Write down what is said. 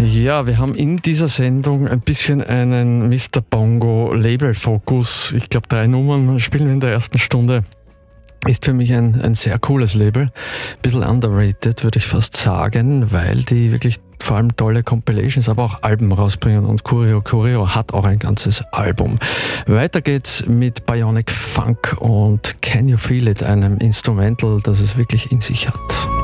Ja, wir haben in dieser Sendung ein bisschen einen Mr. Bongo Label-Fokus. Ich glaube, 3 Nummern spielen wir in der ersten Stunde. Ist für mich ein sehr cooles Label. Ein bisschen underrated, würde ich fast sagen, weil die wirklich vor allem tolle Compilations, aber auch Alben rausbringen. Und Curio hat auch ein ganzes Album. Weiter geht's mit Bionic Funk und Can You Feel It, einem Instrumental, das es wirklich in sich hat.